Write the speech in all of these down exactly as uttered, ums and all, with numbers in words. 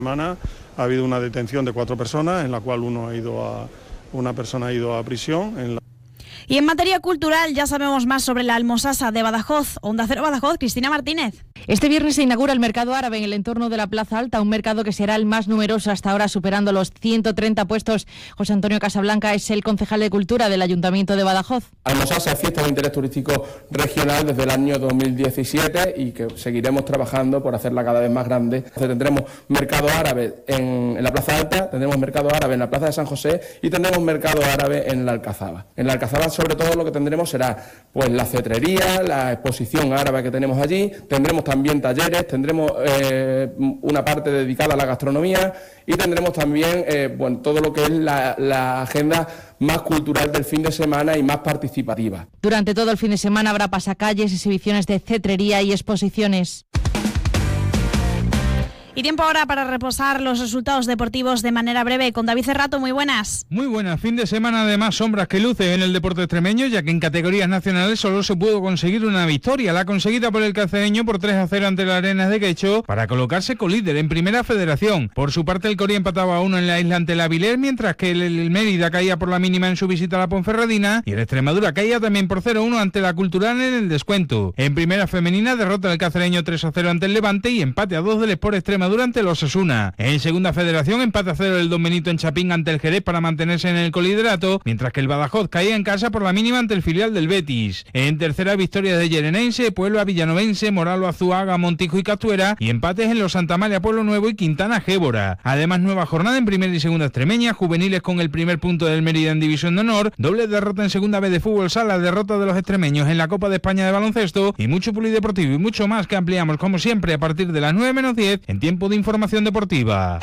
semana ha habido una detención de cuatro personas, en la cual uno ha ido a, una persona ha ido a prisión. En la... Y en materia cultural ya sabemos más sobre la Almosasa de Badajoz. Onda Cero Badajoz, Cristina Martínez. Este viernes se inaugura el mercado árabe en el entorno de la Plaza Alta, un mercado que será el más numeroso hasta ahora, superando los ciento treinta puestos. José Antonio Casablanca es el concejal de Cultura del Ayuntamiento de Badajoz. Almosasa es fiesta de interés turístico regional desde el año dos mil diecisiete y que seguiremos trabajando por hacerla cada vez más grande. Entonces, tendremos mercado árabe en, en la Plaza Alta, tendremos mercado árabe en la Plaza de San José y tendremos mercado árabe en la Alcazaba. En la Alcazaba, sobre todo, lo que tendremos será pues la cetrería, la exposición árabe que tenemos allí, tendremos también talleres, tendremos eh, una parte dedicada a la gastronomía y tendremos también eh, bueno, todo lo que es la, la agenda más cultural del fin de semana y más participativa. Durante todo el fin de semana habrá pasacalles, exhibiciones de cetrería y exposiciones. Y tiempo ahora para reposar los resultados deportivos de manera breve con David Cerrato. Muy buenas. Muy buenas. Fin de semana de más sombras que luces en el deporte extremeño, ya que en categorías nacionales solo se pudo conseguir una victoria, la conseguida por el cacereño por tres a cero ante la Arenas de Quecho para colocarse colíder en Primera Federación. Por su parte, el Coria empataba a uno en la isla ante la Avilés, mientras que el, el Mérida caía por la mínima en su visita a la Ponferradina y el Extremadura caía también por cero a uno ante la Cultural en el descuento. En Primera Femenina, derrota del cacereño tres a cero ante el Levante y empate a dos del Sport Extremadura ante los Osasuna. En Segunda Federación, empate a cero del Don Benito en Chapín ante el Jerez para mantenerse en el coliderato, mientras que el Badajoz caía en casa por la mínima ante el filial del Betis. En tercera, victoria de Llenenense, Puebla, Villanovense, Moralo, Azuaga, Montijo y Castuera, y empates en los Santa María, Pueblo Nuevo y Quintana, Gébora. Además, nueva jornada en Primera y Segunda Extremeña, juveniles con el primer punto del Mérida en División de Honor, doble derrota en Segunda B de Fútbol Sala, derrota de los extremeños en la Copa de España de Baloncesto y mucho polideportivo y mucho más que ampliamos como siempre a partir de las nueve menos diez en tiempo de información deportiva.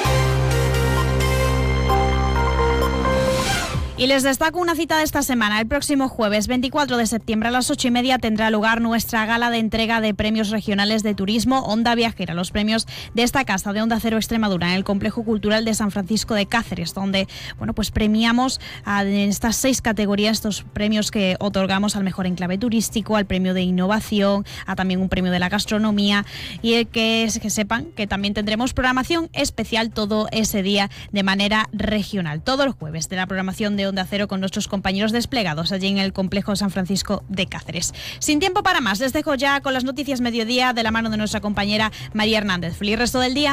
Y les destaco una cita de esta semana. El próximo jueves veinticuatro de septiembre a las ocho y media tendrá lugar nuestra gala de entrega de premios regionales de turismo Onda Viajera, los premios de esta casa de Onda Cero Extremadura en el Complejo Cultural de San Francisco de Cáceres, donde bueno pues premiamos a, en estas seis categorías estos premios que otorgamos al mejor enclave turístico, al premio de innovación, a también un premio de la gastronomía y el que, es, que sepan que también tendremos programación especial todo ese día de manera regional, todos los jueves de la programación de Onda Cero con nuestros compañeros desplegados allí en el Complejo San Francisco de Cáceres. Sin tiempo para más, les dejo ya con las noticias mediodía de la mano de nuestra compañera María Hernández. Feliz resto del día.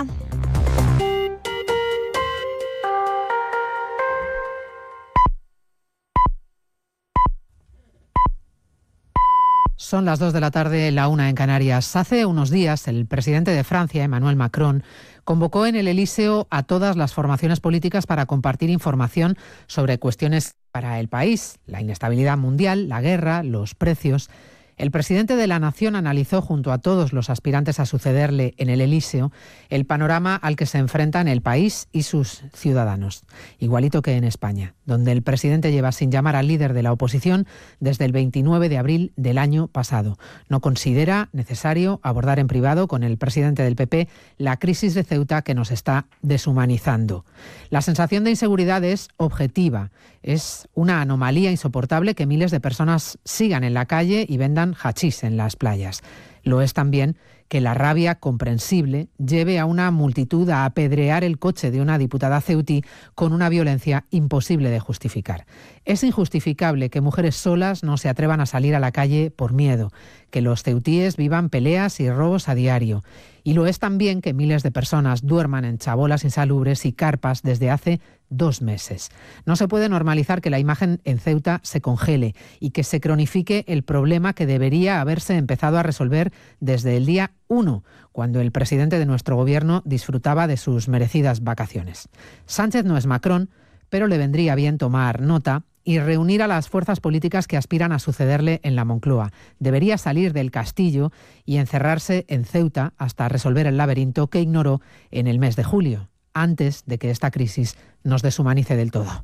Son las dos de la tarde, la una en Canarias. Hace unos días, el presidente de Francia, Emmanuel Macron, convocó en el Elíseo a todas las formaciones políticas para compartir información sobre cuestiones para el país, la inestabilidad mundial, la guerra, los precios. El presidente de la Nación analizó junto a todos los aspirantes a sucederle en el Elíseo el panorama al que se enfrentan el país y sus ciudadanos, igualito que en España, donde el presidente lleva sin llamar al líder de la oposición desde el veintinueve de abril del año pasado. No considera necesario abordar en privado con el presidente del P P la crisis de Ceuta que nos está deshumanizando. La sensación de inseguridad es objetiva. Es una anomalía insoportable que miles de personas sigan en la calle y vendan hachís en las playas. Lo es también que la rabia comprensible lleve a una multitud a apedrear el coche de una diputada ceutí con una violencia imposible de justificar. Es injustificable que mujeres solas no se atrevan a salir a la calle por miedo, que los ceutíes vivan peleas y robos a diario. Y lo es también que miles de personas duerman en chabolas insalubres y carpas desde hace dos meses. No se puede normalizar que la imagen en Ceuta se congele y que se cronifique el problema que debería haberse empezado a resolver desde el día uno, cuando el presidente de nuestro gobierno disfrutaba de sus merecidas vacaciones. Sánchez no es Macron, pero le vendría bien tomar nota y reunir a las fuerzas políticas que aspiran a sucederle en la Moncloa. Debería salir del castillo y encerrarse en Ceuta hasta resolver el laberinto que ignoró en el mes de julio, antes de que esta crisis nos deshumanice del todo.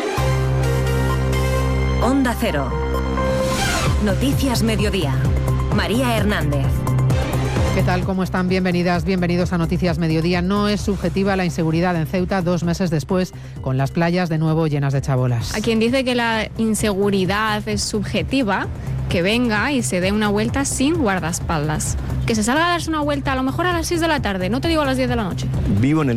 Onda Cero. Noticias Mediodía. María Hernández. ¿Qué tal? ¿Cómo están? Bienvenidas, bienvenidos a Noticias Mediodía. No es subjetiva la inseguridad en Ceuta dos meses después, con las playas de nuevo llenas de chabolas. A quien dice que la inseguridad es subjetiva, que venga y se dé una vuelta sin guardaespaldas. Que se salga a darse una vuelta a lo mejor a las seis de la tarde, no te digo a las diez de la noche. Vivo en el